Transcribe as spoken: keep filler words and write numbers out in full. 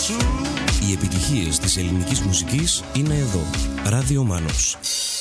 Οι επιτυχίες της ελληνικής μουσικής είναι εδώ. Ράδιο Μάνος.